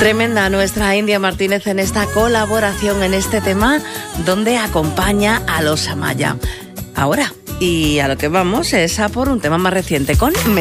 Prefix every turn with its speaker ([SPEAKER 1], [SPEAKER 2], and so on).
[SPEAKER 1] Tremenda nuestra India Martínez en esta colaboración, en este tema, donde acompaña a los Amaya. Ahora, y a lo que vamos es a por un tema más reciente con